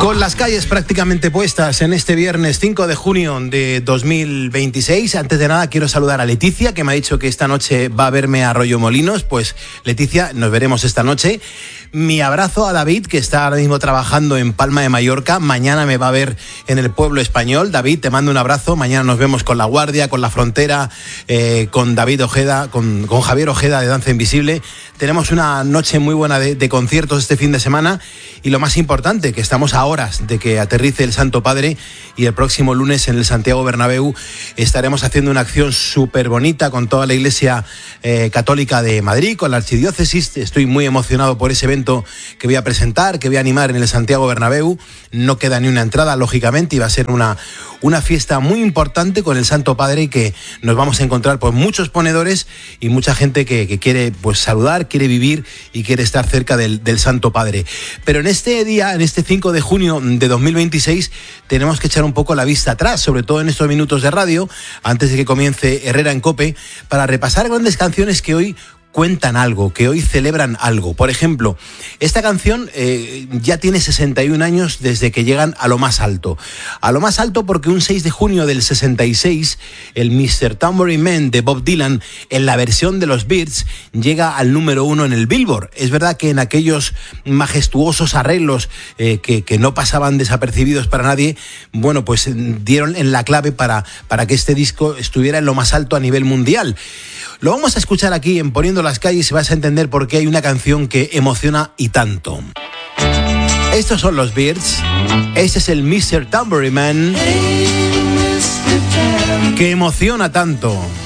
Con las calles prácticamente puestas en este viernes 5 de junio de 2026, antes de nada quiero saludar a Leticia, que me ha dicho que esta noche va a verme a Arroyomolinos. Pues Leticia, nos veremos esta noche. Mi abrazo a David, que está ahora mismo trabajando en Palma de Mallorca. Mañana me va a ver en el Pueblo Español. David, te mando un abrazo. Mañana nos vemos con La Guardia, con La Frontera, con David Ojeda, con Javier Ojeda de Danza Invisible. Tenemos una noche muy buena de conciertos este fin de semana. Y lo más importante, que estamos a horas de que aterrice el Santo Padre, y el próximo lunes en el Santiago Bernabéu estaremos haciendo una acción súper bonita con toda la Iglesia Católica de Madrid, con la Archidiócesis. Estoy muy emocionado por ese evento que voy a presentar, que voy a animar en el Santiago Bernabéu. No queda ni una entrada, lógicamente, y va a ser una fiesta muy importante con el Santo Padre, y que nos vamos a encontrar pues muchos ponedores y mucha gente que quiere pues saludar, quiere vivir y quiere estar cerca del Santo Padre. Pero en este día, en este 5 de junio de 2026, tenemos que echar un poco la vista atrás, sobre todo en estos minutos de radio, antes de que comience Herrera en COPE, para repasar grandes canciones que hoy cuentan algo, que hoy celebran algo. Por ejemplo, esta canción ya tiene 61 años desde que llegan a lo más alto. A lo más alto porque un 6 de junio del 66, el Mr. Tambourine Man de Bob Dylan, en la versión de los Byrds, llega al número 1 en el Billboard. Es verdad que en aquellos majestuosos arreglos que no pasaban desapercibidos para nadie, bueno, pues dieron en la clave para que este disco estuviera en lo más alto a nivel mundial. Lo vamos a escuchar aquí en Poniendo las Calles y vas a entender por qué hay una canción que emociona y tanto. Estos son los Byrds. Este es el Mr. Tambourine Man, que emociona tanto.